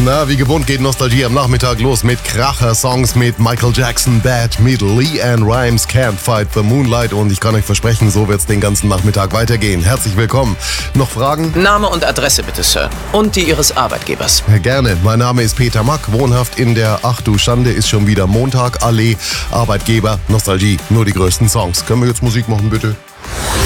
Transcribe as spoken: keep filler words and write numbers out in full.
Na, wie gewohnt geht Nostalgie am Nachmittag los mit Kracher-Songs mit Michael Jackson, Bad Meat, LeAnn Rimes, Can't Fight the Moonlight und ich kann euch versprechen, so wird's den ganzen Nachmittag weitergehen. Herzlich willkommen. Noch Fragen? Name und Adresse bitte, Sir. Und die Ihres Arbeitgebers. Gerne. Mein Name ist Peter Mack, wohnhaft in der Ach du Schande, ist schon wieder Montag, Allee, Arbeitgeber, Nostalgie, nur die größten Songs. Können wir jetzt Musik machen, bitte?